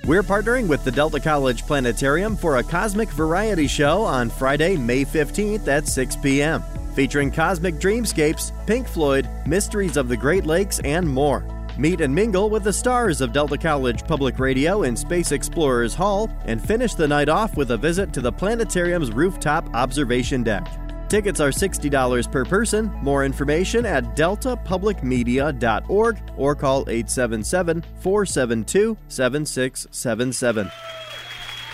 We're partnering with the Delta College Planetarium for a Cosmic Variety Show on Friday, May 15th at 6 p.m., featuring cosmic dreamscapes, Pink Floyd, mysteries of the Great Lakes, and more. Meet and mingle with the stars of Delta College Public Radio in Space Explorers Hall and finish the night off with a visit to the planetarium's rooftop observation deck. Tickets are $60 per person. More information at deltapublicmedia.org or call 877-472-7677.